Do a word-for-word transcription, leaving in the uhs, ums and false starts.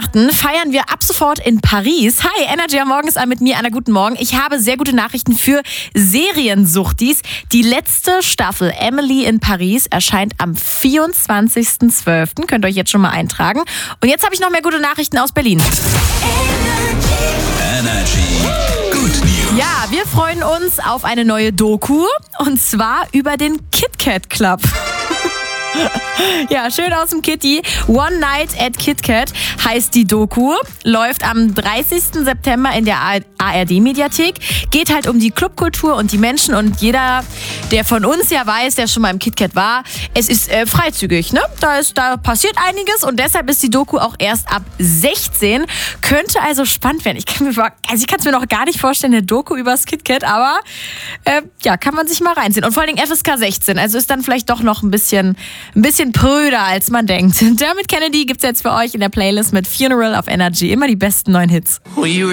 Weihnachten feiern wir ab sofort in Paris. Hi, Energy am Morgen ist an mit mir, Anna, guten Morgen. Ich habe sehr gute Nachrichten für Seriensuchtis. Die letzte Staffel Emily in Paris erscheint am vierundzwanzigsten zwölften Könnt ihr euch jetzt schon mal eintragen. Und jetzt habe ich noch mehr gute Nachrichten aus Berlin. Energy Good News. Ja, wir freuen uns auf eine neue Doku und zwar über den KitKat Club. Ja, schön aus dem Kitty. One Night at KitKat heißt die Doku. Läuft am dreißigsten September in der A R D-Mediathek. Geht halt um die Clubkultur und die Menschen. Und jeder, der von uns ja weiß, der schon mal im KitKat war, es ist äh, freizügig, ne? Da, ist, da passiert einiges und deshalb ist die Doku auch erst ab sechzehn. Könnte also spannend werden. Ich kann mir, also ich kann es mir noch gar nicht vorstellen, eine Doku über das KitKat, aber äh, ja, kann man sich mal reinziehen. Und vor allem F S K sechzehn, also ist dann vielleicht doch noch ein bisschen Ein bisschen pröder, als man denkt. Dermot Kennedy gibt's jetzt für euch in der Playlist mit Funeral auf Energy. Immer die besten neuen Hits.